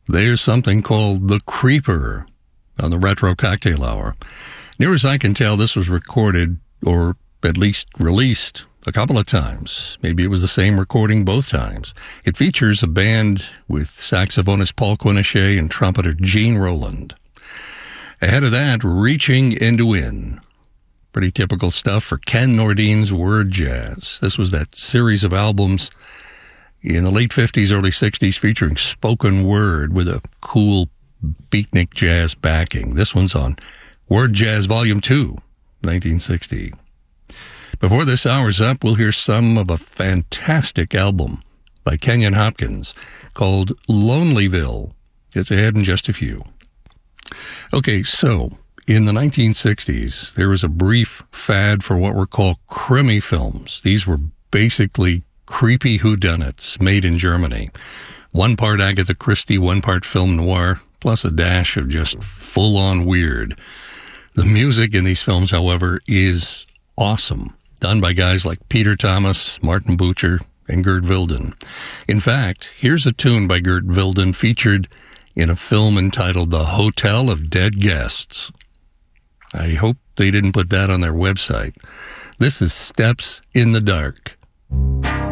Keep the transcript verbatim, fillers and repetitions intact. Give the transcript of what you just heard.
There's something called The Creeper on the Retro Cocktail Hour. Near as I can tell, this was recorded, or at least released, a couple of times. Maybe it was the same recording both times. It features a band with saxophonist Paul Quinichette and trumpeter Gene Roland. Ahead of that, Reaching Into In. Pretty typical stuff for Ken Nordine's Word Jazz. This was that series of albums in the late fifties, early sixties, featuring spoken word with a cool beatnik jazz backing. This one's on Word Jazz Volume two, nineteen sixty. Before this hour's up, we'll hear some of a fantastic album by Kenyon Hopkins called Lonelyville. It's ahead in just a few. Okay, so in the nineteen sixties, there was a brief fad for what were called Krimi films. These were basically creepy whodunits made in Germany. One part Agatha Christie, one part film noir, plus a dash of just full-on weird. The music in these films, however, is awesome, done by guys like Peter Thomas, Martin Bucher, and Gert Wilden. In fact, here's a tune by Gert Wilden featured in a film entitled The Hotel of Dead Guests. I hope they didn't put that on their website. This is Steps in the Dark.